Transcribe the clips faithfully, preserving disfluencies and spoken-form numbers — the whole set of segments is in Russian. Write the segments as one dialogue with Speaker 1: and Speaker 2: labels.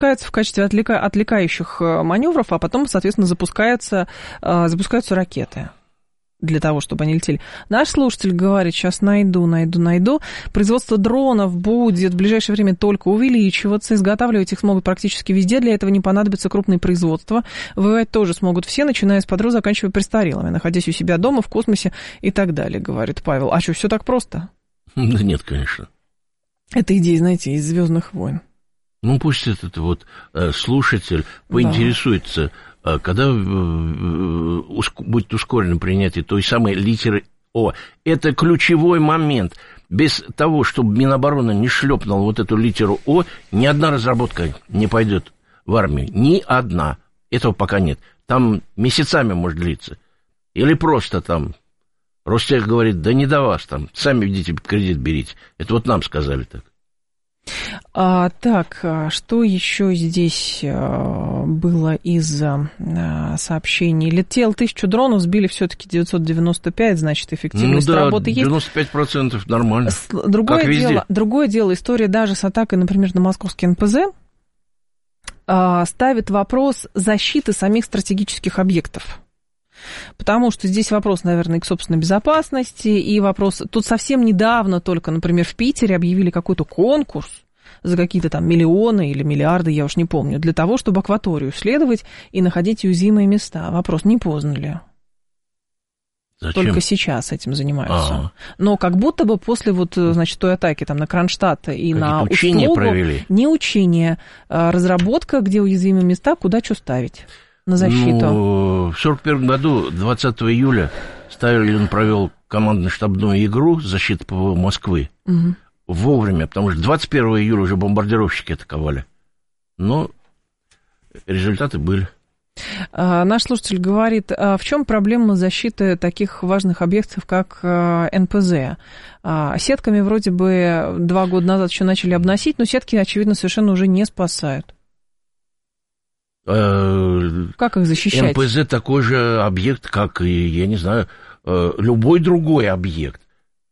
Speaker 1: в качестве отвлека... отвлекающих маневров, а потом, соответственно, запускаются, запускаются ракеты для того, чтобы они летели. Наш слушатель говорит, сейчас найду, найду, найду. Производство дронов будет в ближайшее время только увеличиваться. Изготавливать их смогут практически везде. Для этого не понадобится крупные производства. Воевать тоже смогут все, начиная с подру, заканчивая престарелыми, находясь у себя дома, в космосе и так далее, говорит Павел. А что, все так просто?
Speaker 2: Да нет, конечно.
Speaker 1: Это идея, знаете, из «Звездных войн».
Speaker 2: Ну, пусть этот вот слушатель поинтересуется, да. Когда будет ускорено принятие той самой литеры О. Это ключевой момент. Без того, чтобы Минобороны не шлепнул вот эту литеру О, ни одна разработка не пойдет в армию. Ни одна. Этого пока нет. Там месяцами может длиться. Или просто там Ростех говорит, да не до вас там, сами идите кредит берите. Это вот нам сказали так.
Speaker 1: А, так, что еще здесь а, было из а, сообщений? Летел тысячу дронов, сбили все-таки девятьсот девяносто пять, значит, эффективность
Speaker 2: ну, да,
Speaker 1: работы есть.
Speaker 2: девяносто пять процентов нормально.
Speaker 1: Другое дело, другое дело, история даже с атакой, например, на московский эн пэ зэ а, ставит вопрос защиты самих стратегических объектов. Потому что здесь вопрос, наверное, и к собственной безопасности, и вопрос... Тут совсем недавно только, например, в Питере объявили какой-то конкурс за какие-то там миллионы или миллиарды, я уж не помню, для того, чтобы акваторию исследовать и находить уязвимые места. Вопрос, не поздно ли? Зачем? Только сейчас этим занимаются. А-а-а. Но как будто бы после вот, значит, той атаки там, на Кронштадт и
Speaker 2: Какие-то
Speaker 1: на
Speaker 2: учения
Speaker 1: Устюгу...
Speaker 2: провели?
Speaker 1: Не учения, а разработка, где уязвимые места, куда что ставить. На защиту.
Speaker 2: Ну, в сорок первом году, двадцатого июля, Сталин провел командно-штабную игру защиты ПВО Москвы. Угу. Вовремя, потому что двадцать первого июля уже бомбардировщики атаковали. Но результаты были.
Speaker 1: А, наш слушатель говорит, а в чем проблема защиты таких важных объектов, как эн пэ зэ? А, сетками вроде бы два года назад еще начали обносить, но сетки, очевидно, совершенно уже не спасают. Как их защищать?
Speaker 2: эн пэ зэ такой же объект, как и, я не знаю, любой другой объект.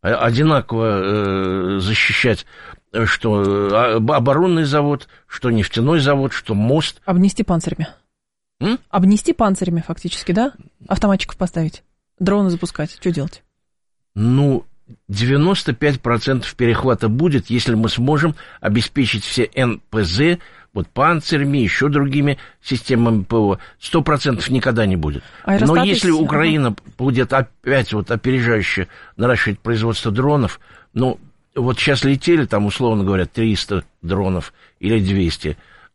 Speaker 2: Одинаково защищать, что оборонный завод, что нефтяной завод, что мост.
Speaker 1: Обнести панцирями. М? Обнести панцирями фактически, да? Автоматчиков поставить, дроны запускать. Что делать? Ну,
Speaker 2: девяносто пять процентов перехвата будет, если мы сможем обеспечить все эн пэ зэ вот панцирями, еще другими системами ПВО. Сто процентов никогда не будет. Но если Украина будет опять вот опережающе наращивать производство дронов, ну, вот сейчас летели там, условно говоря, триста дронов или двести,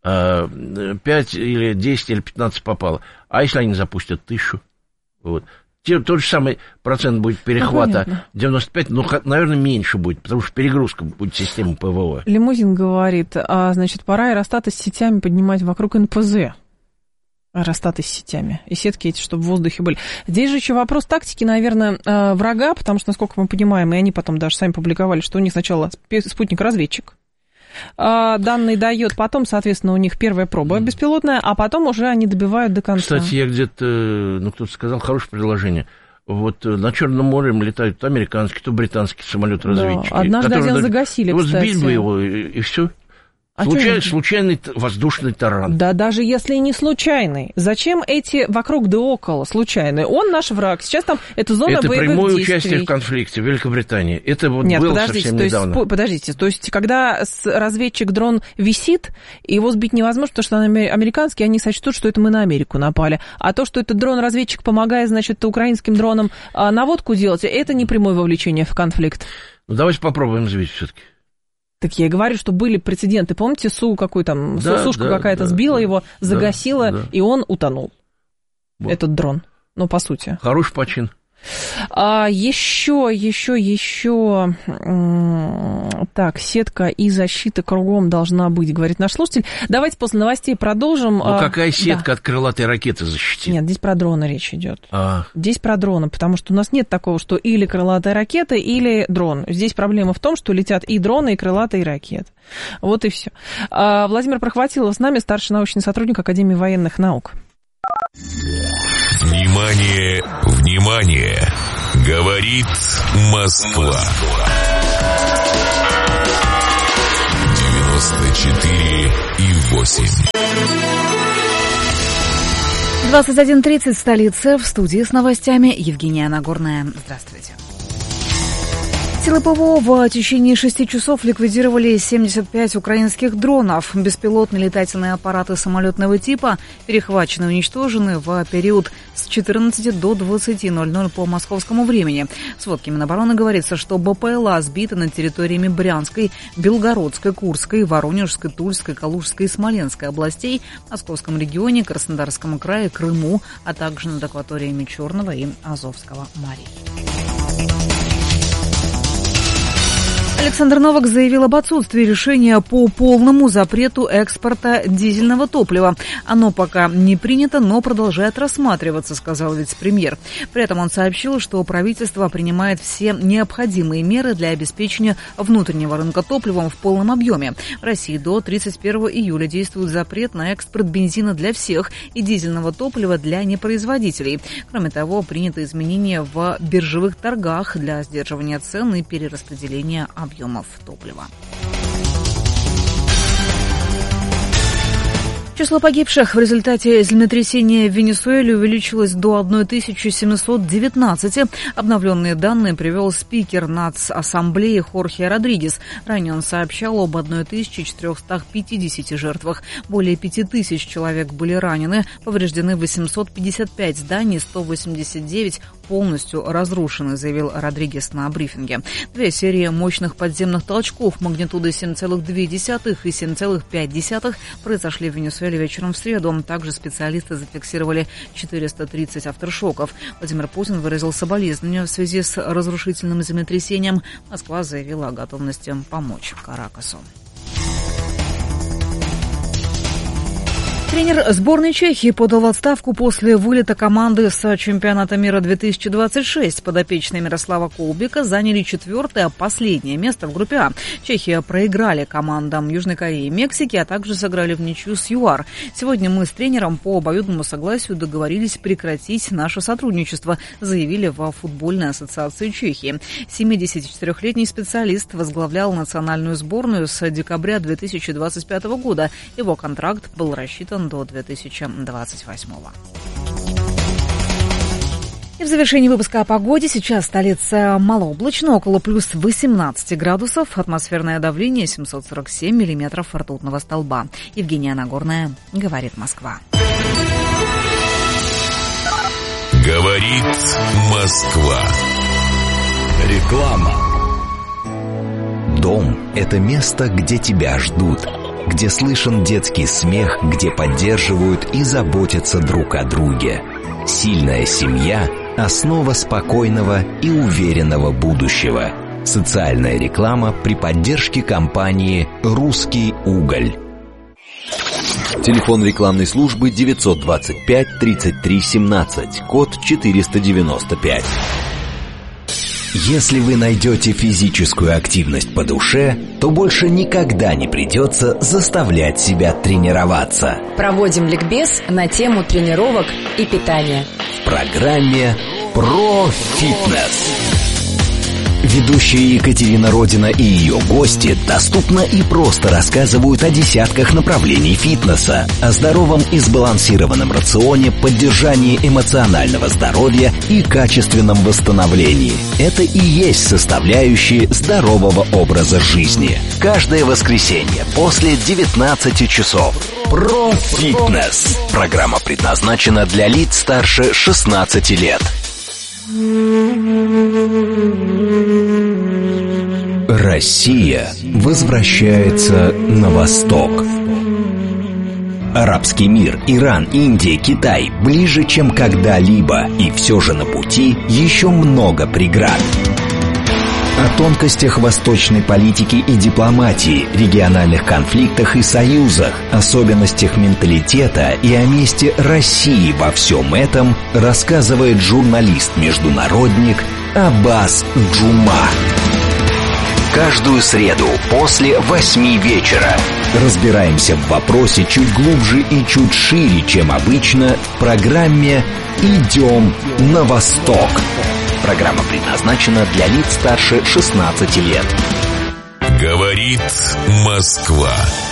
Speaker 2: пять или десять или пятнадцать попало. А если они запустят тысячу? Вот. Тот же самый процент будет перехвата, ну, девяносто пять, но, наверное, меньше будет, потому что перегрузка будет системы ПВО.
Speaker 1: Лимузин говорит, а, значит, пора аэростаты с сетями поднимать вокруг эн пэ зэ. Аэростаты с сетями. И сетки эти, чтобы в воздухе были. Здесь же еще вопрос тактики, наверное, врага, потому что, насколько мы понимаем, и они потом даже сами публиковали, что у них сначала спутник-разведчик данные дает, потом, соответственно, у них первая проба беспилотная, а потом уже они добивают до конца.
Speaker 2: Кстати, я где-то, ну, кто-то сказал, хорошее предложение. Вот на Черном море летают то американские, то британские самолеты-разведчики.
Speaker 1: Да, однажды один загасили,
Speaker 2: вот
Speaker 1: кстати.
Speaker 2: Вот сбить бы его, и, и все. А Случай, случайный воздушный таран.
Speaker 1: Да даже если не случайный. Зачем эти вокруг да около случайные? Он наш враг. Сейчас там это зона
Speaker 2: это
Speaker 1: боевых действий.
Speaker 2: Это прямое участие в конфликте в Великобритании. Это вот
Speaker 1: Нет,
Speaker 2: было
Speaker 1: подождите,
Speaker 2: совсем
Speaker 1: то есть,
Speaker 2: недавно.
Speaker 1: Подождите, то есть когда разведчик-дрон висит, его сбить невозможно, потому что он американский, они сочтут, что это мы на Америку напали. А то, что этот дрон-разведчик помогает, значит, украинским дронам наводку делать, это не прямое вовлечение в конфликт.
Speaker 2: Ну, давайте попробуем сбить все-таки.
Speaker 1: Так я и говорю, что были прецеденты. Помните, Су какой там, да, Сушка да, какая-то да, сбила да, его, загасила, да, да. И он утонул. Вот. Этот дрон. Ну, по сути.
Speaker 2: Хороший почин.
Speaker 1: А, еще, еще, еще. Так, сетка и защита кругом должна быть, говорит наш слушатель. Давайте после новостей продолжим.
Speaker 2: Ну, какая сетка да. от крылатой ракеты защитит?
Speaker 1: Нет, здесь про дрона речь идет.
Speaker 2: А.
Speaker 1: Здесь про дрона, потому что у нас нет такого, что или крылатая ракета, или дрон. Здесь проблема в том, что летят и дроны, и крылатые ракеты. Вот и все. А, Владимир Прохватилов с нами, старший научный сотрудник Академии военных наук.
Speaker 3: Внимание, внимание! Говорит Москва. девяносто четыре и восемь.
Speaker 4: двадцать один тридцать, столица. В студии с новостями Евгения Нагорная. Здравствуйте. Силы ПВО в течение шести часов ликвидировали семьдесят пять украинских дронов. Беспилотные летательные аппараты самолетного типа перехвачены и уничтожены в период с четырнадцати до двадцати ноль-ноль по московскому времени. В сводке Минобороны говорится, что БПЛА сбиты над территориями Брянской, Белгородской, Курской, Воронежской, Тульской, Калужской и Смоленской областей, Московском регионе, Краснодарском крае, Крыму, а также над акваториями Черного и Азовского морей. Александр Новак заявил об отсутствии решения по полному запрету экспорта дизельного топлива. Оно пока не принято, но продолжает рассматриваться, сказал вице-премьер. При этом он сообщил, что правительство принимает все необходимые меры для обеспечения внутреннего рынка топливом в полном объеме. В России до тридцать первого июля действует запрет на экспорт бензина для всех и дизельного топлива для непроизводителей. Кроме того, принято изменения в биржевых торгах для сдерживания цен и перераспределения объемов. объемов топлива. Число погибших в результате землетрясения в Венесуэле увеличилось до тысячи семисот девятнадцати. Обновленные данные привел спикер Нацассамблеи Хорхе Родригес. Ранее он сообщал об тысяче четырехстах пятидесяти жертвах. Более пяти тысяч человек были ранены, повреждены восемьсот пятьдесят пять зданий, сто восемьдесят девять полностью разрушены, заявил Родригес на брифинге. Две серии мощных подземных толчков магнитудой семь целых две десятых и семь целых пять десятых произошли в Венесуэле вечером в среду. Также специалисты зафиксировали четыреста тридцать авторшоков. Владимир Путин выразил соболезнования в связи с разрушительным землетрясением. Москва заявила о готовности помочь Каракасу. Тренер сборной Чехии подал в отставку после вылета команды с чемпионата мира две тысячи двадцать шесть. Подопечные Мирослава Колбика заняли четвертое, последнее место в группе А. Чехия проиграли командам Южной Кореи и Мексики, а также сыграли в ничью с ЮАР. Сегодня мы с тренером по обоюдному согласию договорились прекратить наше сотрудничество, заявили во футбольной ассоциации Чехии. семидесятичетырёхлетний специалист возглавлял национальную сборную с декабря две тысячи двадцать пятого года. Его контракт был рассчитан до две тысячи двадцать восьмого. И в завершении выпуска о погоде. Сейчас столица малооблачно, около плюс восемнадцати градусов. Атмосферное давление семьсот сорок семь миллиметров ртутного столба. Евгения Нагорная, говорит Москва.
Speaker 3: Говорит Москва.
Speaker 5: Реклама. Дом – это место, где тебя ждут, где слышен детский смех, где поддерживают и заботятся друг о друге. Сильная семья – основа спокойного и уверенного будущего. Социальная реклама при поддержке компании «Русский уголь».
Speaker 6: Телефон рекламной службы девятьсот двадцать пять тридцать три семнадцать, код четыреста девяносто пять.
Speaker 5: Если вы найдете физическую активность по душе, то больше никогда не придется заставлять себя тренироваться.
Speaker 7: Проводим ликбез на тему тренировок и питания.
Speaker 5: В программе «Про фитнес». Ведущие Екатерина Родина и ее гости доступно и просто рассказывают о десятках направлений фитнеса, о здоровом и сбалансированном рационе, поддержании эмоционального здоровья и качественном восстановлении. Это и есть составляющие здорового образа жизни. Каждое воскресенье после девятнадцати часов. Про фитнес. Программа предназначена для лиц старше шестнадцати лет. Россия возвращается на восток. Арабский мир, Иран, Индия, Китай ближе, чем когда-либо, и все же на пути еще много преград. О тонкостях восточной политики и дипломатии, региональных конфликтах и союзах, особенностях менталитета и о месте России во всем этом рассказывает журналист-международник Аббас Джума. Каждую среду после восьми вечера разбираемся в вопросе чуть глубже и чуть шире, чем обычно, в программе «Идем на восток». Программа предназначена для лиц старше шестнадцати лет.
Speaker 3: Говорит Москва.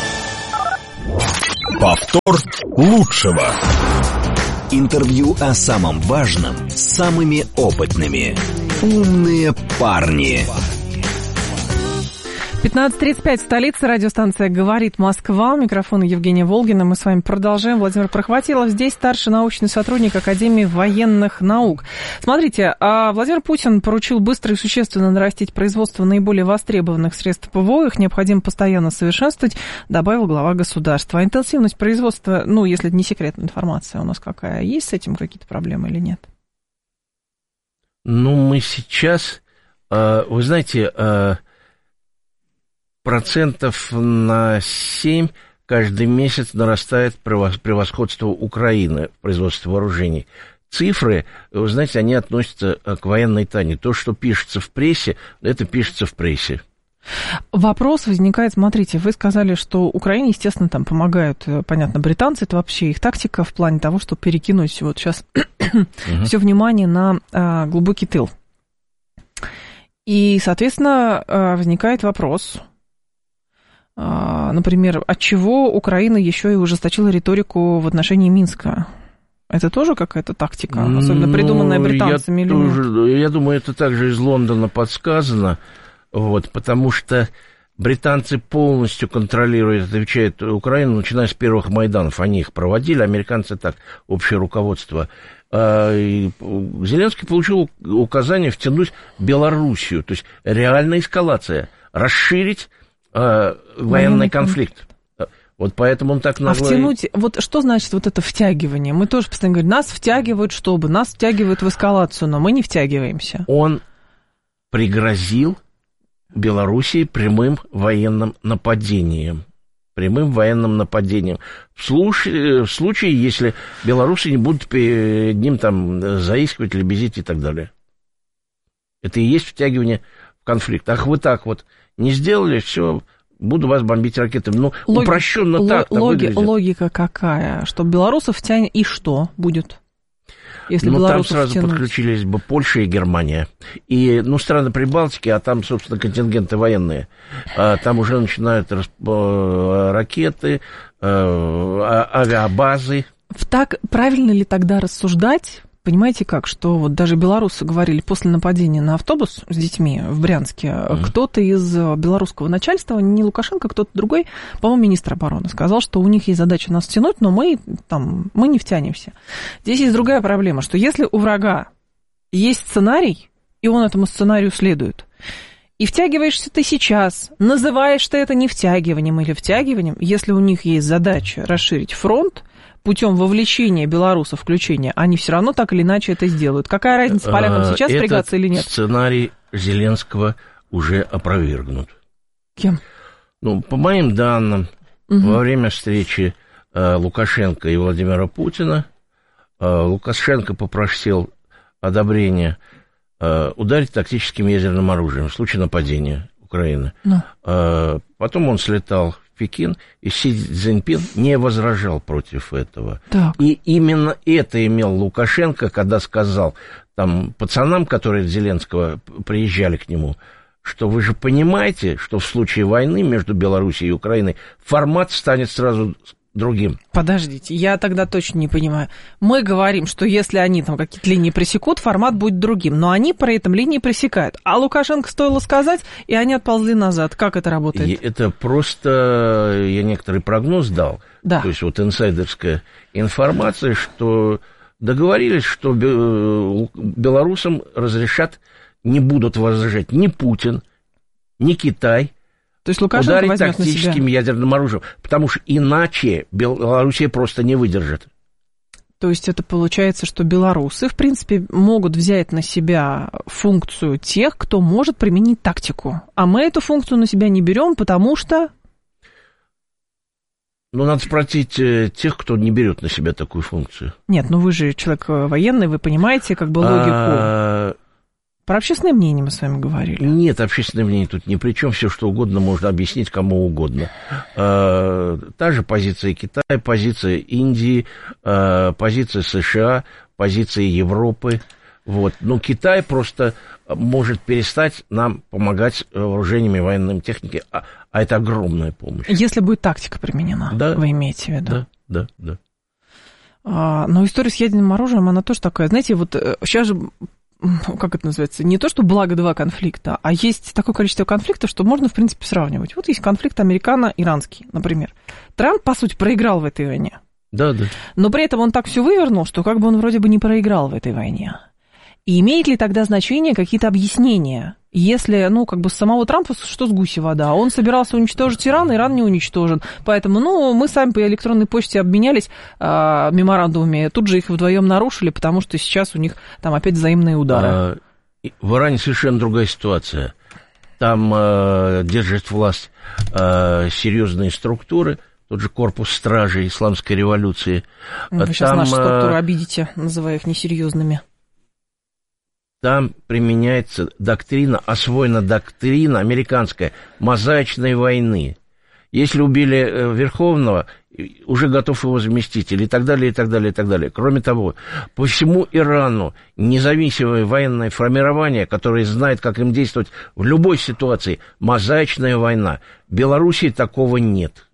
Speaker 5: Повтор лучшего. Интервью о самом важном с самыми опытными. Умные парни.
Speaker 1: пятнадцать тридцать пять, столица, радиостанция «Говорит Москва». У микрофона Евгения Волгина. Мы с вами продолжаем. Владимир Прохватилов здесь, старший научный сотрудник Академии военных наук. Смотрите, Владимир Путин поручил быстро и существенно нарастить производство наиболее востребованных средств ПВО. Их необходимо постоянно совершенствовать, добавил глава государства. А интенсивность производства, ну, если это не секретная информация, у нас какая? Есть с этим какие-то проблемы или нет?
Speaker 2: Ну, мы сейчас, вы знаете... Процентов на семь каждый месяц нарастает превосходство Украины в производстве вооружений. Цифры, вы знаете, они относятся к военной тайне. То, что пишется в прессе, это пишется в прессе.
Speaker 1: Вопрос возникает, смотрите, вы сказали, что Украине, естественно, там помогают, понятно, британцы, это вообще их тактика в плане того, чтобы перекинуть вот сейчас uh-huh. все внимание на а, глубокий тыл. И, соответственно, возникает вопрос... Например, отчего Украина еще и ужесточила риторику в отношении Минска? Это тоже какая-то тактика, особенно ну, придуманная британцами? Я, или
Speaker 2: тоже, я думаю, это также из Лондона подсказано, вот, потому что британцы полностью контролируют, отвечают Украину, начиная с первых Майданов. Они их проводили, американцы так, общее руководство. И Зеленский получил указание втянуть Белоруссию, то есть реальная эскалация, расширить Э, военный конфликт. Вот поэтому он так нагло...
Speaker 1: А втянуть, вот что значит вот это втягивание? Мы тоже постоянно говорим, нас втягивают, чтобы, нас втягивают в эскалацию, но мы не втягиваемся.
Speaker 2: Он пригрозил Белоруссии прямым военным нападением. Прямым военным нападением. В случае, в случае, если белорусы не будут перед ним там заискивать, лебезить и так далее. Это и есть втягивание в конфликт. Ах, вы так вот не сделали, все, буду вас бомбить ракетами. Ну, Логи... упрощенно Л- так
Speaker 1: логи... Логика какая? Что белорусов тянет, и что будет? Если
Speaker 2: ну, там сразу
Speaker 1: втянуть?
Speaker 2: Подключились бы Польша и Германия. И, ну, страны Прибалтики, а там, собственно, контингенты военные. А, там уже начинают расп... ракеты, авиабазы.
Speaker 1: Так правильно ли тогда рассуждать? Понимаете как, что вот даже белорусы говорили после нападения на автобус с детьми в Брянске, mm-hmm. кто-то из белорусского начальства, не Лукашенко, кто-то другой, по-моему, министр обороны, сказал, что у них есть задача нас втянуть, но мы, там, мы не втянемся. Здесь есть другая проблема, что если у врага есть сценарий, и он этому сценарию следует, и втягиваешься ты сейчас, называешь ты это не втягиванием или втягиванием, если у них есть задача расширить фронт, путем вовлечения белорусов, включения, они все равно так или иначе это сделают. Какая разница, полякам сейчас впрягаться или нет?
Speaker 2: Сценарий Зеленского уже опровергнут.
Speaker 1: Кем?
Speaker 2: Ну, по моим данным, угу. во время встречи э, Лукашенко и Владимира Путина э, Лукашенко попросил одобрения э, ударить тактическим ядерным оружием в случае нападения Украины. Ну. Э, потом он слетал в Пекин, и Си Цзиньпин не возражал против этого. Так. И именно это имел Лукашенко, когда сказал там пацанам, которые от Зеленского приезжали к нему, что вы же понимаете, что в случае войны между Белоруссией и Украиной формат станет сразу другим.
Speaker 1: Подождите, я тогда точно не понимаю. Мы говорим, что если они там какие-то линии пресекут, формат будет другим, но они при этом линии пресекают. А Лукашенко стоило сказать, и они отползли назад. Как это работает?
Speaker 2: И это просто я некоторый прогноз дал. Да. То есть вот инсайдерская информация, что договорились, что белорусам разрешат, не будут возражать ни Путин, ни Китай,
Speaker 1: то есть Лукашенко
Speaker 2: ударить
Speaker 1: возьмет
Speaker 2: тактическим
Speaker 1: на себя.
Speaker 2: ядерным оружием, потому что иначе Белоруссия просто не выдержит.
Speaker 1: То есть это получается, что белорусы, в принципе, могут взять на себя функцию тех, кто может применить тактику. А мы эту функцию на себя не берем, потому что...
Speaker 2: Ну, надо спросить тех, кто не берет на себя такую функцию.
Speaker 1: Нет, ну вы же человек военный, вы понимаете как бы логику... А... Про общественное мнение мы с вами говорили.
Speaker 2: Нет, общественное мнение тут ни при чем. Все, что угодно, можно объяснить кому угодно. Та же позиция Китая, позиция Индии, позиция США, позиция Европы. Вот. Но Китай просто может перестать нам помогать вооружениями военной техники, а, а это огромная помощь.
Speaker 1: Если будет тактика применена, да, вы имеете в виду?
Speaker 2: Да, да, да.
Speaker 1: А, но история с ядерным оружием, она тоже такая, знаете, вот сейчас же, как это называется, не то, что благо два конфликта, а есть такое количество конфликтов, что можно, в принципе, сравнивать. Вот есть конфликт американо-иранский, например. Трамп, по сути, проиграл в этой войне.
Speaker 2: Да, да.
Speaker 1: Но при этом он так все вывернул, что как бы он вроде бы не проиграл в этой войне. И имеет ли тогда значение какие-то объяснения? Если, ну, как бы с самого Трампа, что с гуси вода? Он собирался уничтожить Иран, Иран не уничтожен. Поэтому, ну, мы сами по электронной почте обменялись а, меморандумами, тут же их вдвоем нарушили, потому что сейчас у них там опять взаимные удары.
Speaker 2: А, в Иране совершенно другая ситуация. Там а, держат власть а, серьезные структуры, тот же корпус стражей исламской революции.
Speaker 1: Вы сейчас там, наши структуры обидите, называя их несерьезными.
Speaker 2: Там применяется доктрина, освоена доктрина американская мозаичной войны. Если убили Верховного, уже готов его заместитель, и так далее, и так далее, и так далее. Кроме того, по всему Ирану независимое военное формирование, которое знает, как им действовать в любой ситуации, мозаичная война. В Белоруссии такого нет.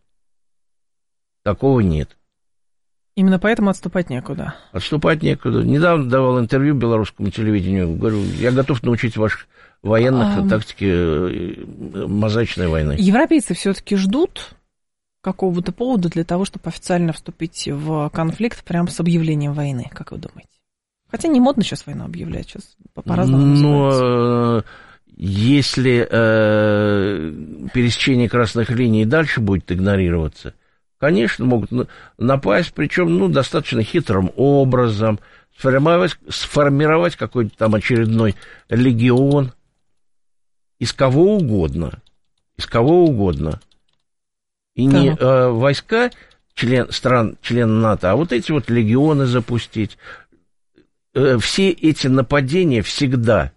Speaker 2: Такого нет.
Speaker 1: Именно поэтому отступать некуда.
Speaker 2: Отступать некуда. Недавно давал интервью белорусскому телевидению. Говорю, я готов научить ваших военных а... тактике мозаичной войны.
Speaker 1: Европейцы все-таки ждут какого-то повода для того, чтобы официально вступить в конфликт прямо с объявлением войны, как вы думаете? Хотя не модно сейчас войну объявлять, сейчас по-разному называется.
Speaker 2: Но если э, пересечение красных линий дальше будет игнорироваться, конечно, могут напасть, причем, ну, достаточно хитрым образом, сформировать, сформировать какой-то там очередной легион из кого угодно, из кого угодно. И так. не э, войска член, стран, член НАТО, а вот эти вот легионы запустить. Э, все эти нападения всегда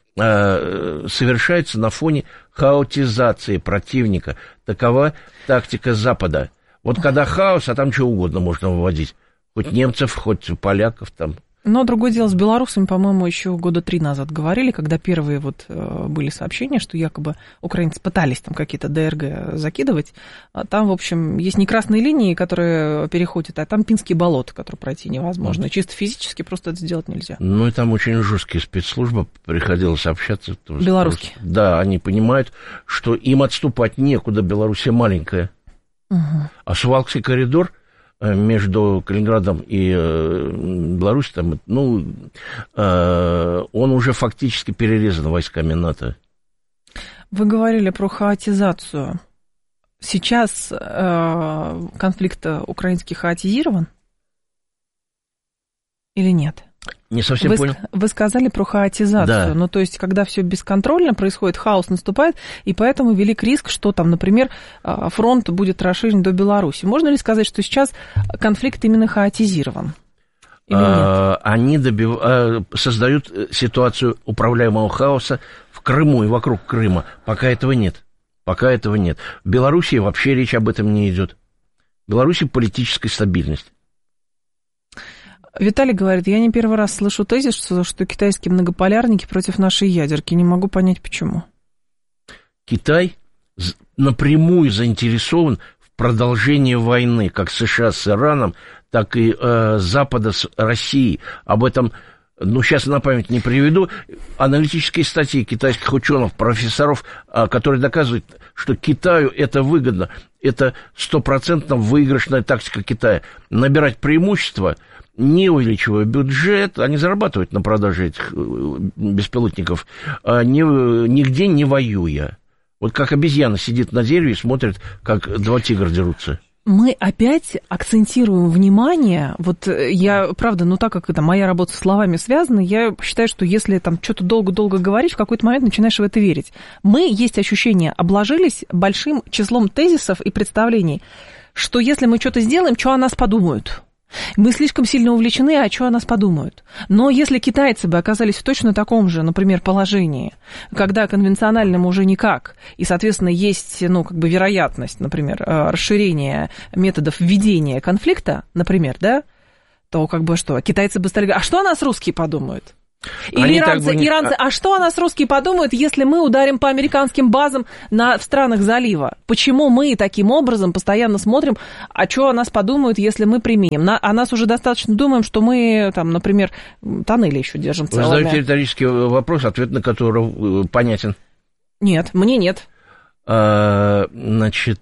Speaker 2: э, совершаются на фоне хаотизации противника. Такова тактика Запада. Вот когда хаос, а там что угодно можно выводить. Хоть немцев, хоть поляков там.
Speaker 1: Но другое дело, с белорусами, по-моему, еще года три назад говорили, когда первые вот были сообщения, что якобы украинцы пытались там какие-то ДРГ закидывать. А там, в общем, есть не красные линии, которые переходят, а там Пинские болота, которые пройти невозможно. Mm. Чисто физически просто это сделать нельзя.
Speaker 2: Ну, и там очень жесткие спецслужбы, приходилось общаться.
Speaker 1: Белорусские.
Speaker 2: Да, они понимают, что им отступать некуда, Белоруссия маленькая.
Speaker 1: Угу.
Speaker 2: А Сувалкский коридор между Калининградом и Беларусью, там, ну, он уже фактически перерезан войсками НАТО.
Speaker 1: Вы говорили про хаотизацию. Сейчас конфликт украинский хаотизирован или нет?
Speaker 2: Не совсем
Speaker 1: вы,
Speaker 2: понял.
Speaker 1: Вы сказали про хаотизацию.
Speaker 2: Да.
Speaker 1: Ну, то есть, когда все бесконтрольно происходит, хаос наступает, и поэтому велик риск, что там, например, фронт будет расширен до Беларуси. Можно ли сказать, что сейчас конфликт именно хаотизирован? Или нет?
Speaker 2: Они добив... создают ситуацию управляемого хаоса в Крыму и вокруг Крыма. Пока этого нет. Пока этого нет. В Беларуси вообще речь об этом не идет. В Беларуси политическая стабильность.
Speaker 1: Виталий говорит, я не первый раз слышу тезис, что, что китайские многополярники против нашей ядерки. Не могу понять, почему.
Speaker 2: Китай напрямую заинтересован в продолжении войны, как США с Ираном, так и э, Запада с Россией. Об этом, ну, сейчас на память не приведу, аналитические статьи китайских ученых, профессоров, э, которые доказывают, что Китаю это выгодно. Это стопроцентно выигрышная тактика Китая. Набирать преимущество, не увеличивая бюджет, они зарабатывают на продаже этих беспилотников, не, нигде не воюя. Вот как обезьяна сидит на дереве и смотрит, как два тигра дерутся.
Speaker 1: Мы опять акцентируем внимание, вот я, правда, ну так как это моя работа со словами связана, я считаю, что если там что-то долго-долго говорить, в какой-то момент начинаешь в это верить. Мы, есть ощущение, обложились большим числом тезисов и представлений, что если мы что-то сделаем, что о нас подумают. Мы слишком сильно увлечены, а что о нас подумают? Но если китайцы бы оказались в точно таком же, например, положении, когда конвенциональным уже никак, и, соответственно, есть, ну, как бы вероятность, например, расширения методов ведения конфликта, например, да, то как бы что, китайцы бы стали говорить, а что о нас русские подумают? Или иранцы, не... иранцы, а что о нас русские подумают, если мы ударим по американским базам на, в странах залива? Почему мы таким образом постоянно смотрим, а что о нас подумают, если мы применим? На, о нас уже достаточно думаем, что мы, там, например, тоннели еще держим целыми.
Speaker 2: Вы задаете риторический вопрос, ответ на который понятен.
Speaker 1: Нет, мне нет.
Speaker 2: А, значит,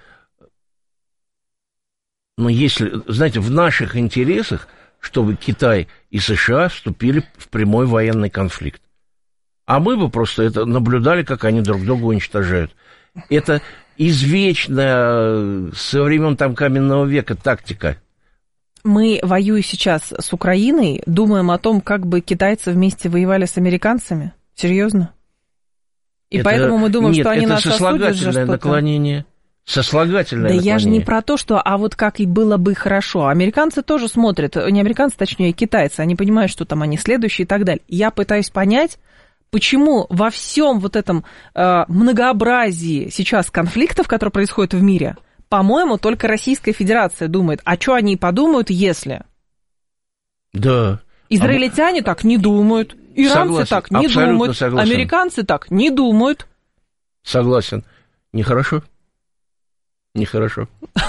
Speaker 2: ну, если, знаете, в наших интересах, чтобы Китай и США вступили в прямой военный конфликт. А мы бы просто это наблюдали, как они друг друга уничтожают. Это извечная со времен там каменного века тактика.
Speaker 1: Мы, воюя сейчас с Украиной, думаем о том, как бы китайцы вместе воевали с американцами? Серьезно? И это... поэтому мы думаем,
Speaker 2: Нет,
Speaker 1: что они нас осудят?
Speaker 2: Нет, это сослагательное наклонение. Сослагательное
Speaker 1: Да
Speaker 2: наклонение.
Speaker 1: Я же не про то, что, а вот как и было бы хорошо. Американцы тоже смотрят, не американцы, точнее, китайцы, они понимают, что там они следующие и так далее. Я пытаюсь понять, почему во всем вот этом э, многообразии сейчас конфликтов, которые происходят в мире, по-моему, только Российская Федерация думает, а что они подумают, если?
Speaker 2: Да.
Speaker 1: Израильтяне а... так не думают, иранцы
Speaker 2: согласен.
Speaker 1: так не
Speaker 2: Абсолютно
Speaker 1: думают,
Speaker 2: согласен.
Speaker 1: Американцы так не думают.
Speaker 2: Согласен. Нехорошо. Нехорошо.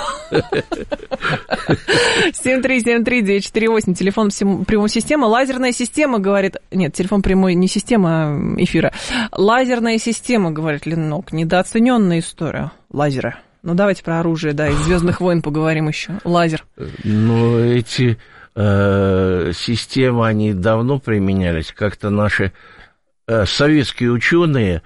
Speaker 1: семь три семь три девять четыре восемь, телефон прямой системы. Лазерная система, говорит... Нет, телефон прямой не система эфира. Лазерная система, говорит Ленок. Недооцененная история. Лазеры. Ну, давайте про оружие, да, из «Звездных войн» поговорим еще. Лазер.
Speaker 2: Ну, эти э, системы, они давно применялись. Как-то наши... советские ученые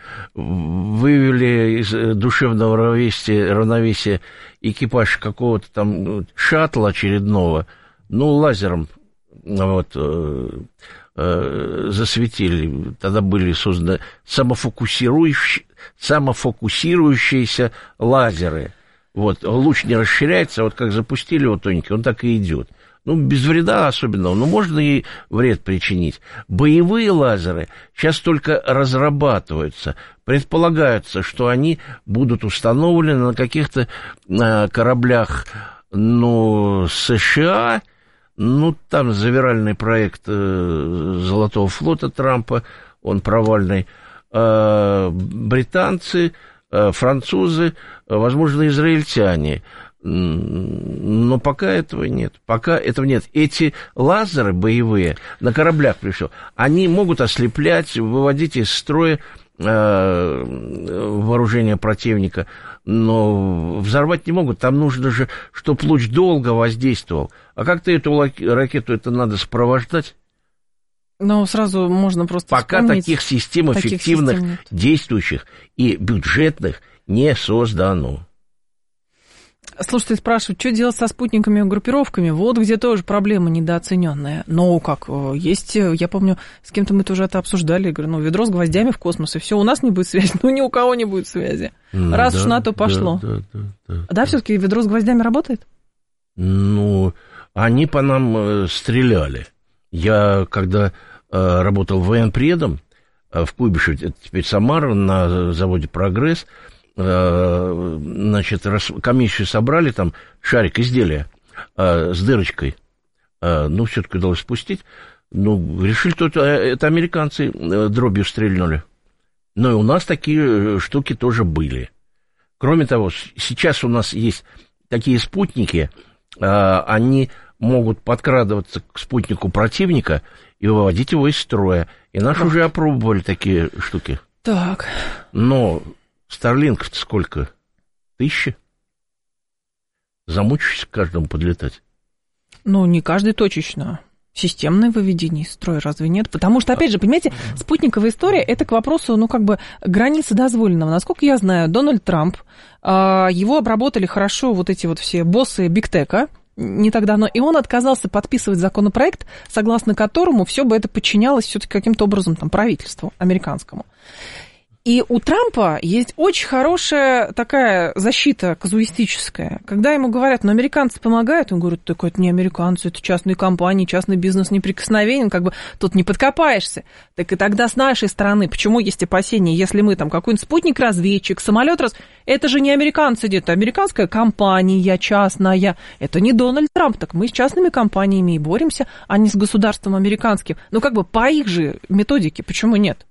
Speaker 2: вывели из душевного равновесия, равновесия экипаж какого-то там шаттла очередного, ну, лазером вот, э, э, засветили. Тогда были созданы самофокусирующие, самофокусирующиеся лазеры. Вот, луч не расширяется, вот как запустили его тоненький, он так и идет. Ну, без вреда особенного, но можно и вред причинить. Боевые лазеры сейчас только разрабатываются. Предполагается, что они будут установлены на каких-то э, кораблях, ну, США, ну, там завиральный проект э, Золотого флота Трампа, он провальный, э, британцы, э, французы, э, возможно, израильтяне. Но пока этого нет. Пока этого нет. Эти лазеры боевые на кораблях, причем, они могут ослеплять, выводить из строя э, вооружение противника, но взорвать не могут. Там нужно же, чтобы луч долго воздействовал. А как-то эту ракету это надо сопровождать?
Speaker 1: Ну, сразу можно просто
Speaker 2: Пока
Speaker 1: вспомнить.
Speaker 2: таких систем эффективных,
Speaker 1: таких систем
Speaker 2: действующих и бюджетных не создано.
Speaker 1: Слушайте, спрашивают, что делать со спутниками и группировками? Вот где тоже проблема недооцененная. Но как, есть, я помню, с кем-то мы тоже это обсуждали. Я говорю, ну, ведро с гвоздями в космос, и все, у нас не будет связи, ну, ни у кого не будет связи. Ну, раз да, уж на то пошло. Да, да, да, да, да, да все-таки ведро с гвоздями работает? Ну, они по нам э, стреляли. Я, когда э, работал военпредом э, в Куйбышеве, это теперь Самара, на заводе «Прогресс», значит, комиссию собрали, там шарик изделия с дырочкой, ну, все-таки удалось спустить, ну, решили, что это, это американцы дробью стрельнули. Но и у нас такие штуки тоже были. Кроме того, сейчас у нас есть такие спутники, они могут подкрадываться к спутнику противника и выводить его из строя. И наши так. уже опробовали такие штуки. Так.
Speaker 2: Но... Старлинков-то сколько? Тысячи? Замучишься к каждому подлетать.
Speaker 1: Ну, не каждый точечно. Системное выведение из строя разве нет? Потому что, опять же, понимаете, спутниковая история, это к вопросу, ну, как бы, границы дозволенного. Насколько я знаю, Дональд Трамп, его обработали хорошо вот эти вот все боссы бигтека, не так давно, и он отказался подписывать законопроект, согласно которому все бы это подчинялось все-таки каким-то образом там, правительству американскому. И у Трампа есть очень хорошая такая защита казуистическая. Когда ему говорят, ну, американцы помогают, он говорит, так это не американцы, это частные компании, частный бизнес неприкосновенен, как бы тут не подкопаешься. Так и тогда с нашей стороны, почему есть опасения, если мы там какой-нибудь спутник-разведчик, самолет раз... Это же не американцы делают, это американская компания частная. Это не Дональд Трамп, так мы с частными компаниями и боремся, а не с государством американским. Ну, как бы по их же методике, почему нет?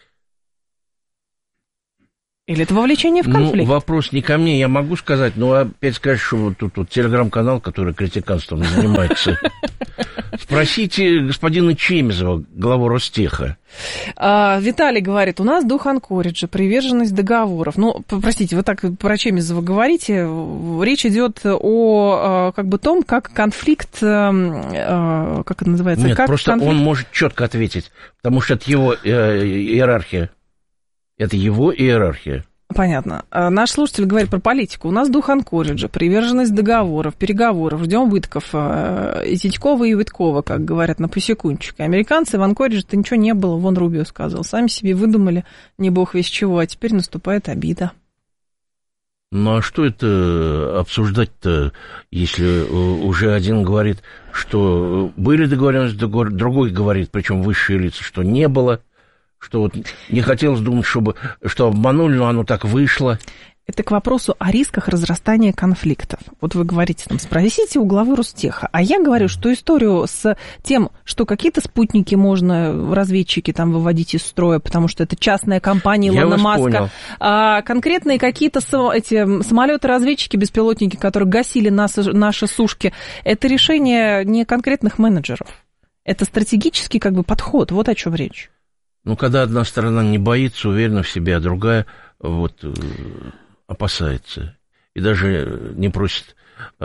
Speaker 1: Или это вовлечение в конфликт?
Speaker 2: Ну, вопрос не ко мне, я могу сказать, но опять скажешь, что вот тут вот телеграм-канал, который критиканством занимается. Спросите господина Чемизова, главу Ростеха.
Speaker 1: А, Виталий говорит, у нас дух Анкориджа, приверженность договоров. Ну, простите, вы так про Чемизова говорите. Речь идет о как бы том, как конфликт, как это называется?
Speaker 2: Нет,
Speaker 1: как
Speaker 2: просто
Speaker 1: конфликт...
Speaker 2: он может четко ответить, потому что это его э, иерархия. Это его иерархия.
Speaker 1: Понятно. Наш слушатель говорит про политику. У нас дух Анкориджа, приверженность договоров, переговоров. Ждем Витков, и Титькова, и Виткова, как говорят, на посекундчик. Американцы в Анкоридже-то ничего не было, вон Рубио сказал. Сами себе выдумали, не бог весь чего, а теперь наступает обида.
Speaker 2: Ну, а что это обсуждать-то, если уже один говорит, что были договоренности, другой говорит, причем высшие лица, что не было, что вот не хотелось думать, чтобы, что обманули, но оно так вышло.
Speaker 1: Это к вопросу о рисках разрастания конфликтов. Вот вы говорите, там, спросите у главы Ростеха. А я говорю, что историю с тем, что какие-то спутники можно, разведчики там выводить из строя, потому что это частная компания Илона Маска. А конкретные какие-то эти самолеты-разведчики, беспилотники, которые гасили нас, наши сушки, это решение не конкретных менеджеров. Это стратегический как бы подход. Вот о чем речь.
Speaker 2: Ну, когда одна сторона не боится, уверена в себе, а другая вот опасается. И даже не просит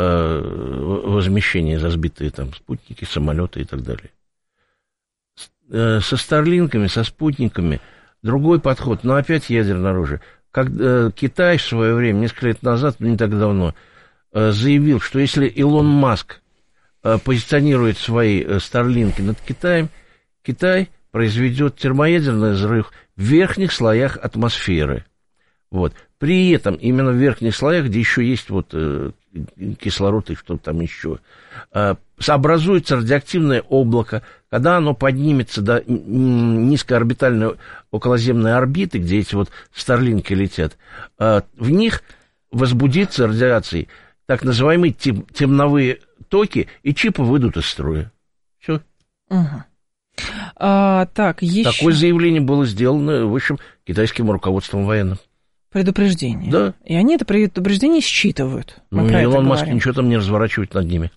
Speaker 2: э, возмещения за сбитые там спутники, самолеты и так далее. С, со старлинками, со спутниками другой подход, но опять ядерное оружие. Как, э, Китай в свое время, несколько лет назад, не так давно, э, заявил, что если Илон Маск э, позиционирует свои э, старлинки над Китаем, Китай произведет термоядерный взрыв в верхних слоях атмосферы. Вот. При этом именно в верхних слоях, где еще есть вот, э, кислород и что-то там еще, э, образуется радиоактивное облако. Когда оно поднимется до низкоорбитальной околоземной орбиты, где эти вот старлинки летят, э, в них возбудится радиацией так называемые тем, темновые токи, и чипы выйдут из строя. Все.
Speaker 1: Угу. А, так, еще...
Speaker 2: Такое заявление было сделано высшим китайским руководством военным.
Speaker 1: Предупреждение.
Speaker 2: Да.
Speaker 1: И они это предупреждение считывают.
Speaker 2: Ну, Илон Маск ничего там не разворачивает над ними.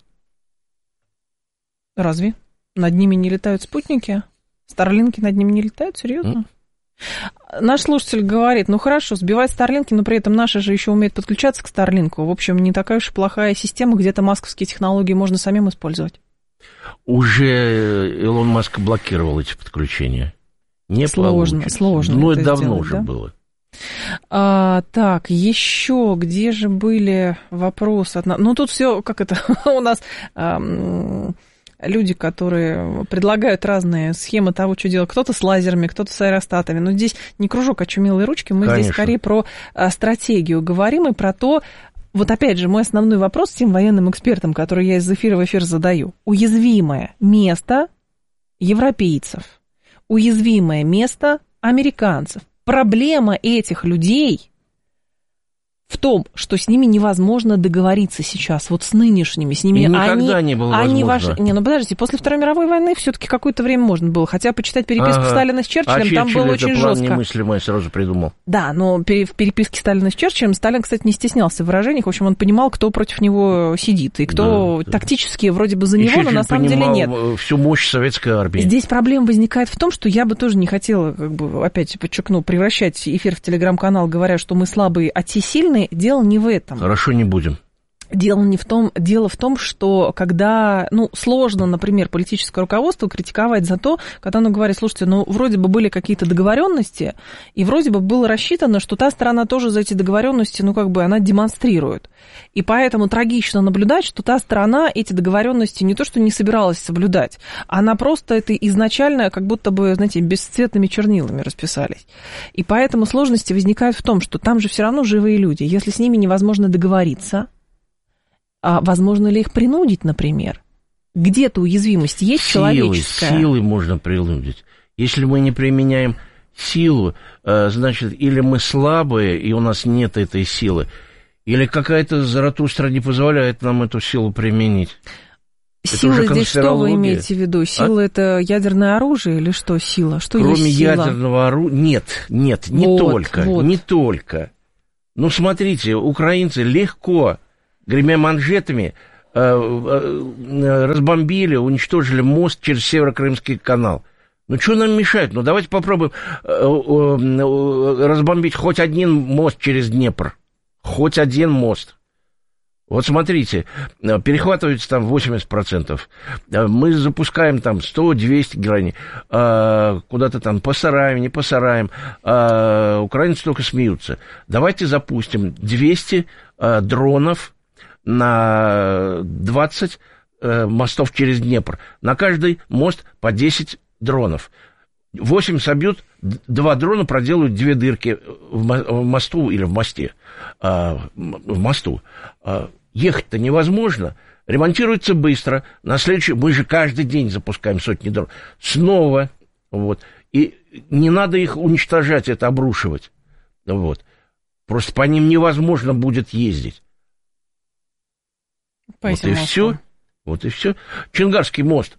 Speaker 1: Разве? Над ними не летают спутники? Старлинки над ними не летают? Серьезно? Mm. Наш слушатель говорит, ну хорошо, сбивать Старлинки, но при этом наши же еще умеют подключаться к Старлинку. В общем, не такая уж и плохая система, где-то масковские технологии можно самим использовать.
Speaker 2: Уже Илон Маск блокировал эти подключения. Не
Speaker 1: сложно,
Speaker 2: получится.
Speaker 1: сложно.
Speaker 2: Ну,
Speaker 1: это
Speaker 2: давно
Speaker 1: сделать,
Speaker 2: уже
Speaker 1: да?
Speaker 2: было.
Speaker 1: А, так, еще где же были вопросы? От... Ну, тут все, как это, у нас эм, люди, которые предлагают разные схемы того, что делать. Кто-то с лазерами, кто-то с аэростатами. Но здесь не кружок, а чумелые ручки. Мы Конечно. Здесь скорее про а, стратегию говорим и про то, вот опять же, мой основной вопрос тем военным экспертам, которые я из эфира в эфир задаю. Уязвимое место европейцев, уязвимое место американцев. Проблема этих людей в том, что с ними невозможно договориться сейчас, вот с нынешними, с ними...
Speaker 2: И никогда
Speaker 1: они,
Speaker 2: не было
Speaker 1: они
Speaker 2: возможно.
Speaker 1: Ваш... Не, ну подождите, после Второй мировой войны все-таки какое-то время можно было, хотя почитать переписку ага. Сталина с Черчиллем,
Speaker 2: а
Speaker 1: там
Speaker 2: Черчилль
Speaker 1: было очень
Speaker 2: это план
Speaker 1: жестко.
Speaker 2: Немыслимый, я сразу придумал.
Speaker 1: Да, но в переписке Сталина с Черчиллем Сталин, кстати, не стеснялся в выражениях, в общем, он понимал, кто против него сидит, и кто да, тактически да. вроде бы за
Speaker 2: и
Speaker 1: него,
Speaker 2: Черчилль
Speaker 1: но на самом деле нет.
Speaker 2: Всю мощь советской армии.
Speaker 1: Здесь проблема возникает в том, что я бы тоже не хотела, как бы, опять подчеркну, превращать эфир в телеграм-канал, говоря, что мы слабые, а те сильные, дело не в этом.
Speaker 2: Хорошо, не будем.
Speaker 1: Дело не в том, дело в том, что когда, ну, сложно, например, политическое руководство критиковать за то, когда оно говорит, слушайте, ну, вроде бы были какие-то договоренности, и вроде бы было рассчитано, что та сторона тоже за эти договоренности, ну, как бы она демонстрирует. И поэтому трагично наблюдать, что та сторона эти договоренности не то, что не собиралась соблюдать, она просто это изначально как будто бы, знаете, бесцветными чернилами расписались. И поэтому сложности возникают в том, что там же все равно живые люди. Если с ними невозможно договориться, а возможно ли их принудить, например? Где-то уязвимость есть
Speaker 2: силой,
Speaker 1: человеческая?
Speaker 2: Силой можно принудить. Если мы не применяем силу, значит, или мы слабые, и у нас нет этой силы, или какая-то Заратустра не позволяет нам эту силу применить.
Speaker 1: Сила здесь что вы имеете в виду? Сила а? Это ядерное оружие или что сила? Что
Speaker 2: Кроме
Speaker 1: есть сила?
Speaker 2: ядерного оружия... Нет, нет, не
Speaker 1: вот,
Speaker 2: только,
Speaker 1: вот.
Speaker 2: не только. Ну, смотрите, украинцы легко, гремя манжетами, разбомбили, уничтожили мост через Северо-Крымский канал. Ну, что нам мешает? Ну, давайте попробуем разбомбить хоть один мост через Днепр. Хоть один мост. Вот смотрите, перехватывается там восемьдесят процентов. Мы запускаем там сто-двести граней. Куда-то там посараем, не посараем. Украинцы только смеются. Давайте запустим двести дронов на двадцать мостов через Днепр. На каждый мост по десять дронов. восемь собьют, два дрона проделают две дырки в мосту или в мосте. В мосту. Ехать-то невозможно. Ремонтируется быстро. На следующий... Мы же каждый день запускаем сотни дронов. Снова. Вот. И не надо их уничтожать, это обрушивать. Вот. Просто по ним невозможно будет ездить. Вот и все. Вот и все. Чингарский мост,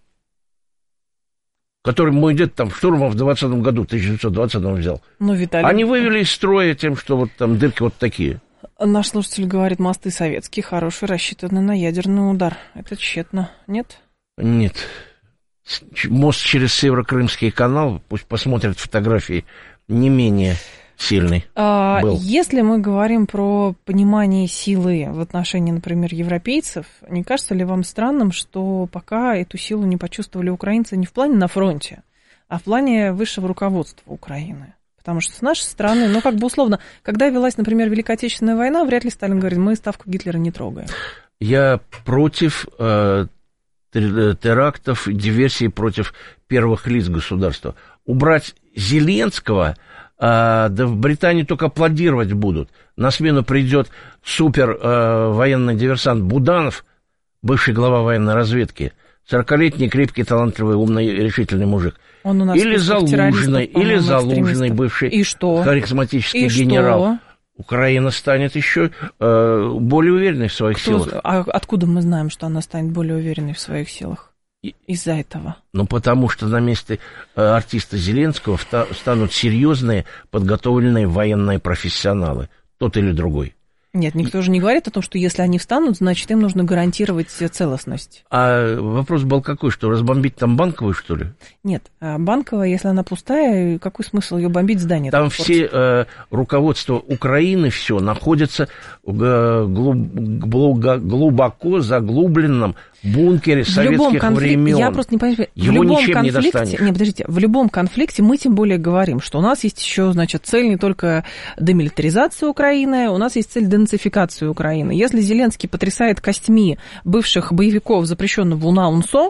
Speaker 2: который мой дед там штурмом в двадцатом году, тысяча девятьсот двадцатом взял.
Speaker 1: Ну, Виталий...
Speaker 2: Они вывели из строя тем, что вот там дырки вот такие.
Speaker 1: Наш слушатель говорит, мосты советские, хорошие, рассчитаны на ядерный удар. Это тщетно, нет?
Speaker 2: Нет. Мост через Северо-Крымский канал, пусть посмотрят фотографии, не менее сильный
Speaker 1: а,
Speaker 2: был.
Speaker 1: Если мы говорим про понимание силы в отношении, например, европейцев, не кажется ли вам странным, что пока эту силу не почувствовали украинцы не в плане на фронте, а в плане высшего руководства Украины? Потому что с нашей стороны, ну, как бы условно, когда велась, например, Великая Отечественная война, вряд ли Сталин говорит, мы ставку Гитлера не трогаем. Я
Speaker 2: против э, терактов, диверсий против первых лиц государства. Убрать Зеленского, э, да в Британии только аплодировать будут. На смену придет супер э, военный диверсант Буданов, бывший глава военной разведки, сорокалетний, крепкий, талантливый, умный, решительный мужик.
Speaker 1: Он у нас
Speaker 2: или Залужный, или Залужный, бывший
Speaker 1: и что?
Speaker 2: харизматический
Speaker 1: и
Speaker 2: генерал.
Speaker 1: Что?
Speaker 2: Украина станет еще э, более уверенной в своих
Speaker 1: Кто,
Speaker 2: силах.
Speaker 1: А откуда мы знаем, что она станет более уверенной в своих силах? Из-за этого?
Speaker 2: Ну, потому что на месте э, артиста Зеленского вта- станут серьезные, подготовленные военные профессионалы. Тот или другой.
Speaker 1: Нет, никто же не говорит о том, что если они встанут, значит, им нужно гарантировать целостность.
Speaker 2: А вопрос был какой, что разбомбить там Банковую, что ли?
Speaker 1: Нет, Банковая, если она пустая, какой смысл ее бомбить, здание?
Speaker 2: Там все э, руководство Украины, все находится в глубоко, глубоко заглубленном бункере советских конфликте, времен.
Speaker 1: Я просто не понимаю,
Speaker 2: его
Speaker 1: в любом
Speaker 2: ничем
Speaker 1: конфликте,
Speaker 2: не достанешь.
Speaker 1: Не, подождите, в любом конфликте мы тем более говорим, что у нас есть еще, значит, цель не только демилитаризация Украины, у нас есть цель денацификации Украины. Если Зеленский потрясает костьми бывших боевиков запрещенного УНА-УНСО,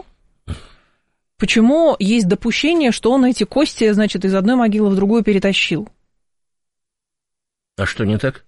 Speaker 1: почему есть допущение, что он эти кости, значит, из одной могилы в другую перетащил?
Speaker 2: А что не так?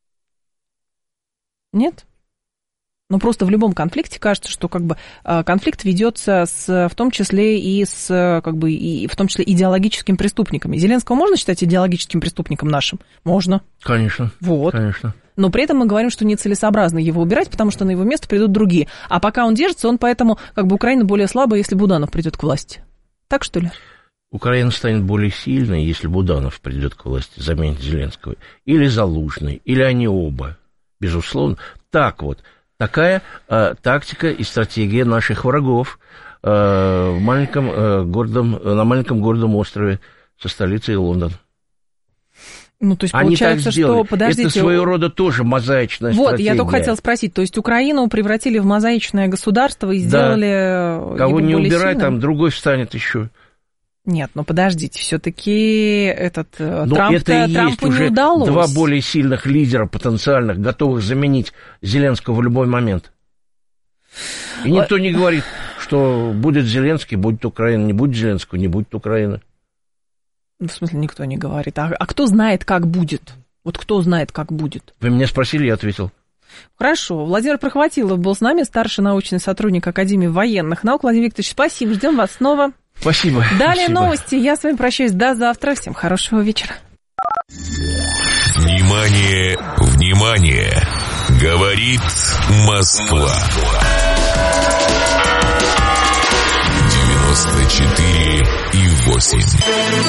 Speaker 1: Нет? Но просто в любом конфликте кажется, что как бы конфликт ведется с, в том числе и с, как бы, и в том числе идеологическими преступниками. Зеленского можно считать идеологическим преступником нашим? Можно.
Speaker 2: Конечно.
Speaker 1: Вот.
Speaker 2: Конечно.
Speaker 1: Но при этом мы говорим, что нецелесообразно его убирать, потому что на его место придут другие. А пока он держится, он поэтому, как бы, Украина более слабая, если Буданов придет к власти. Так что ли?
Speaker 2: Украина станет более сильной, если Буданов придет к власти, заменит Зеленского. Или Залужный, или они оба. Безусловно. Так вот. Такая э, тактика и стратегия наших врагов э, в маленьком, э, гордом, на маленьком гордом острове со столицей Лондон.
Speaker 1: Ну, то есть
Speaker 2: Они
Speaker 1: получается,
Speaker 2: так сделали.
Speaker 1: что, подождите...
Speaker 2: Это своего рода тоже мозаичная
Speaker 1: вот,
Speaker 2: стратегия.
Speaker 1: Вот, я только хотела спросить, то есть Украину превратили в мозаичное государство и сделали...
Speaker 2: Да. Кого не убирай,
Speaker 1: сильным?
Speaker 2: там другой встанет еще.
Speaker 1: Нет, ну подождите, все-таки этот
Speaker 2: Но
Speaker 1: Трамп
Speaker 2: это и
Speaker 1: Трампу
Speaker 2: есть
Speaker 1: не
Speaker 2: уже
Speaker 1: удалось.
Speaker 2: Два более сильных лидера потенциальных, готовых заменить Зеленского в любой момент. И никто не говорит, что будет Зеленский, будет Украина, не будет Зеленского, не будет Украины.
Speaker 1: В смысле, никто не говорит. А, а кто знает, как будет? Вот кто знает, как будет?
Speaker 2: Вы меня спросили, я ответил.
Speaker 1: Хорошо. Владимир Прохватилов был с нами, старший научный сотрудник Академии военных наук. Владимир Викторович, спасибо, ждем вас снова.
Speaker 2: Спасибо.
Speaker 1: Далее
Speaker 2: спасибо.
Speaker 1: Новости. Я с вами прощаюсь до завтра. Всем хорошего вечера.
Speaker 3: Внимание, внимание! Говорит Москва. девяносто четыре и восемь.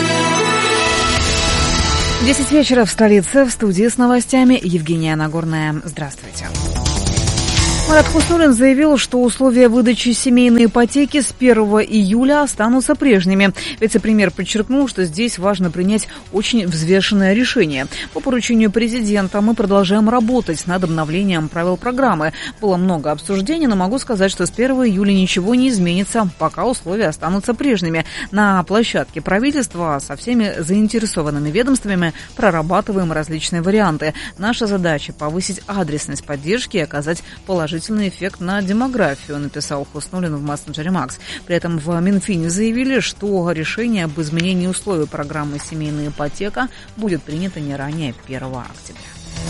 Speaker 4: десять вечера в столице. В студии с новостями Евгения Нагорная. Здравствуйте. Марат Хуснуллин заявил, что условия выдачи семейной ипотеки с первого июля останутся прежними. Вице-премьер подчеркнул, что здесь важно принять очень взвешенное решение. По поручению президента мы продолжаем работать над обновлением правил программы. Было много обсуждений, но могу сказать, что с первого июля ничего не изменится, пока условия останутся прежними. На площадке правительства со всеми заинтересованными ведомствами прорабатываем различные варианты. Наша задача – повысить адресность поддержки и оказать положительный эффект на демографию, написал Хуснуллин в мессенджере Макс. При этом в Минфине заявили, что решение об изменении условий программы «Семейная ипотека» будет принято не ранее первого октября.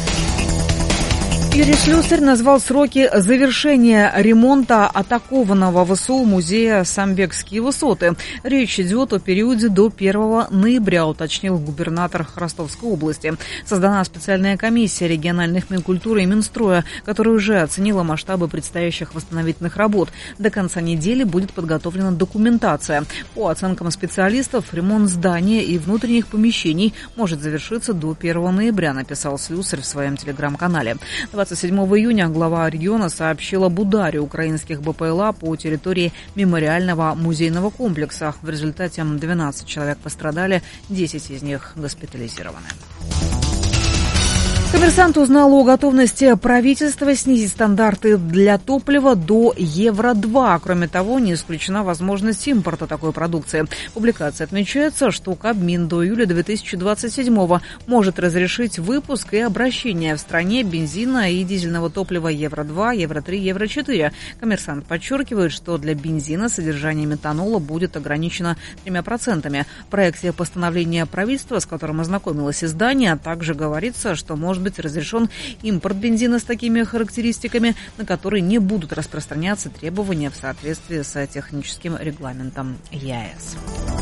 Speaker 4: Юрий Слюсарь назвал сроки завершения ремонта атакованного ВСУ музея «Самбекские высоты». Речь идет о периоде до первого ноября, уточнил губернатор Ростовской области. Создана специальная комиссия региональных Минкультуры и Минстроя, которая уже оценила масштабы предстоящих восстановительных работ. До конца недели будет подготовлена документация. По оценкам специалистов, ремонт здания и внутренних помещений может завершиться до первого ноября, написал Слюсарь в своем телеграм-канале. двадцать седьмого июня глава региона сообщил об ударе украинских БПЛА по территории мемориального музейного комплекса. В результате двенадцать человек пострадали, десять из них госпитализированы. Коммерсант узнал о готовности правительства снизить стандарты для топлива до евро два. Кроме того, не исключена возможность импорта такой продукции. В публикации отмечается, что Кабмин до июля две тысячи двадцать седьмого может разрешить выпуск и обращение в стране бензина и дизельного топлива евро два, евро три, евро четыре. Коммерсант подчеркивает, что для бензина содержание метанола будет ограничено тремя процентами. В проекте постановления правительства, с которым ознакомилось издание, также говорится, что может быть разрешен импорт бензина с такими характеристиками, на которые не будут распространяться требования в соответствии с техническим регламентом ЕАЭС.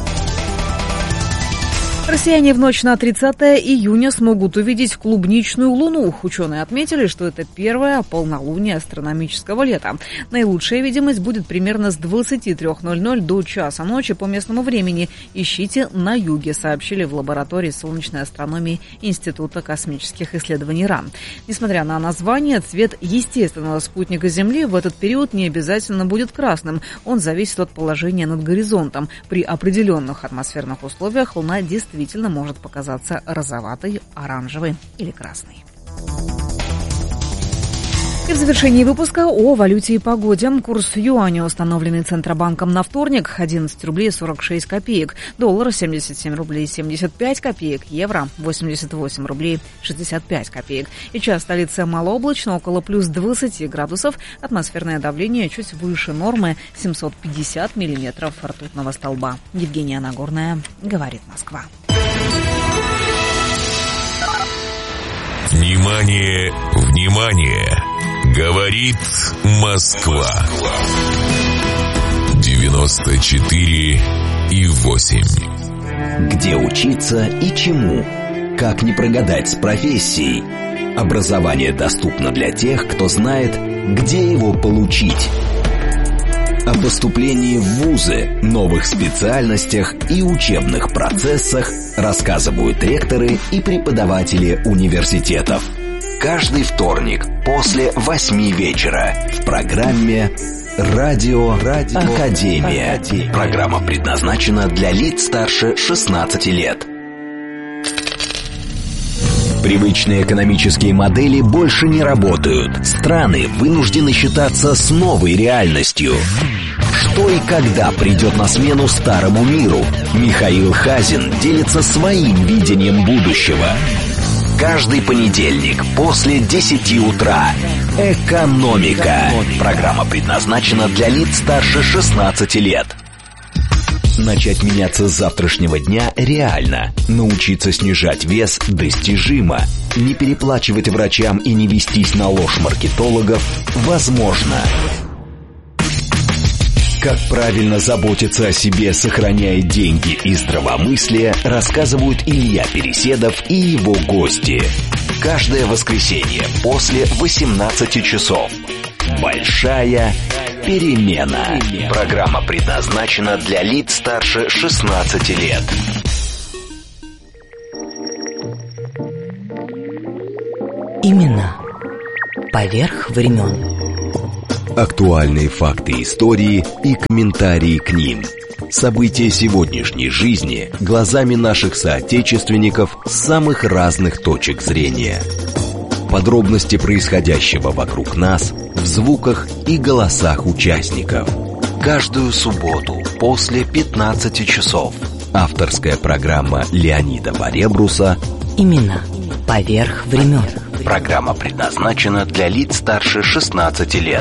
Speaker 4: Россияне в ночь на тридцатое июня смогут увидеть клубничную луну. Ученые отметили, что это первое полнолуние астрономического лета. Наилучшая видимость будет примерно с двадцати трёх ноль-ноль до часа ночи по местному времени. Ищите на юге, сообщили в лаборатории солнечной астрономии Института космических исследований РАН. Несмотря на название, цвет естественного спутника Земли в этот период не обязательно будет красным. Он зависит от положения над горизонтом. При определенных атмосферных условиях Луна действительно действительно может показаться розоватой, оранжевой или красной. И в завершении выпуска о валюте и погоде. Курс юаня, установленный Центробанком на вторник, одиннадцать рублей сорок шесть копеек. Доллар семьдесят семь рублей семьдесят пять копеек. Евро восемьдесят восемь рублей шестьдесят пять копеек. Сейчас столица малооблачно, около плюс двадцати градусов. Атмосферное давление чуть выше нормы, семьсот пятьдесят миллиметров ртутного столба. Евгения Нагорная, говорит Москва.
Speaker 3: Внимание, внимание! Говорит Москва. девяносто четыре и восемь.
Speaker 5: Где учиться и чему? Как не прогадать с профессией? Образование доступно для тех, кто знает, где его получить. О поступлении в вузы, новых специальностях и учебных процессах рассказывают ректоры и преподаватели университетов. Каждый вторник после восьми вечера в программе «Радио, Радио Академия». Академия. Программа предназначена для лиц старше шестнадцати лет. Привычные экономические модели больше не работают. Страны вынуждены считаться с новой реальностью. Что и когда придет на смену старому миру? Михаил Хазин делится своим видением будущего. Каждый понедельник после десяти утра. «Экономика». Программа предназначена для лиц старше шестнадцати лет. Начать меняться с завтрашнего дня реально. Научиться снижать вес достижимо. Не переплачивать врачам и не вестись на ложь маркетологов возможно. Как правильно заботиться о себе, сохраняя деньги и здравомыслие, рассказывают Илья Переседов и его гости. Каждое воскресенье после восемнадцати часов. Большая перемена. Программа предназначена для лиц старше шестнадцати лет.
Speaker 8: Имена поверх времен.
Speaker 5: Актуальные факты истории и комментарии к ним. События сегодняшней жизни глазами наших соотечественников с самых разных точек зрения. Подробности происходящего вокруг нас в звуках и голосах участников. Каждую субботу после пятнадцати часов. Авторская программа Леонида Баребруса
Speaker 8: «Имена поверх времен».
Speaker 5: Программа предназначена для лиц старше шестнадцати лет.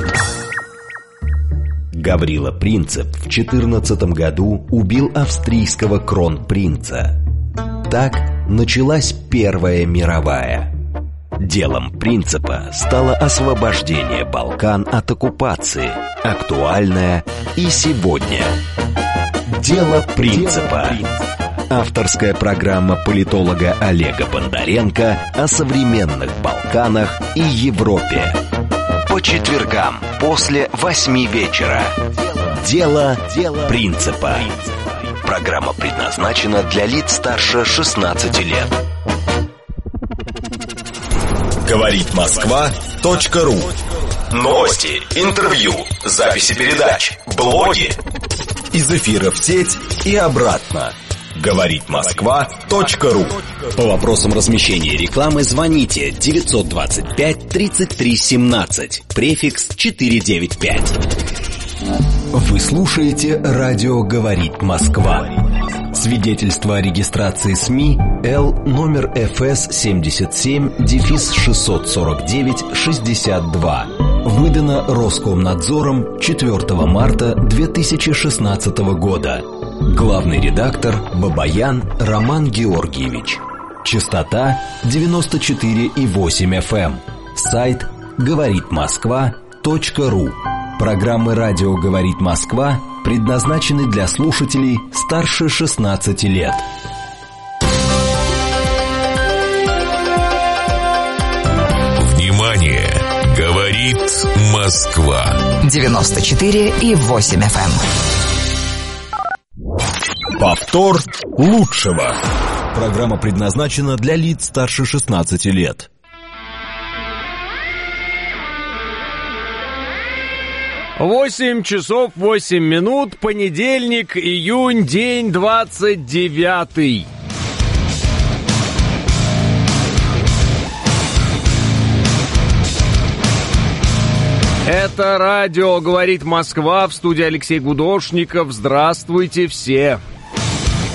Speaker 5: Гаврила Принцип в четырнадцатом году убил австрийского кронпринца. Так началась Первая мировая. Делом Принципа стало освобождение Балкан от оккупации, актуальное и сегодня. Дело Принципа. Авторская программа политолога Олега Бондаренко о современных Балканах и Европе. По четвергам после восьми вечера. Дело Принципа. Программа предназначена для лиц старше шестнадцати лет.
Speaker 3: Говорит Москва.ру. Новости, интервью, записи передач, блоги. Из эфира в сеть и обратно. Говорит Москва.ру.
Speaker 5: По вопросам размещения рекламы звоните девятьсот двадцать пять тридцать три семнадцать, префикс четыреста девяносто пять. Вы слушаете радио «Говорит Москва». Свидетельство о регистрации СМИ Л номер эф эс семьдесят семь шестьсот сорок девять шестьдесят два. Выдано Роскомнадзором четвёртого марта две тысячи шестнадцатого года. Главный редактор Бабаян Роман Георгиевич. Частота девяносто четыре и восемь эф эм. Сайт говорит москва точка ру. Программы радио «Говорит Москва» предназначены для слушателей старше шестнадцати лет.
Speaker 3: Внимание! Говорит Москва.
Speaker 8: девяносто четыре и восемь эф эм.
Speaker 3: Повтор лучшего.
Speaker 5: Программа предназначена для лиц старше шестнадцати лет.
Speaker 9: Восемь часов восемь минут, понедельник, июнь, день двадцать девятый. Это радио «Говорит Москва», в студии Алексей Гудошников. Здравствуйте все.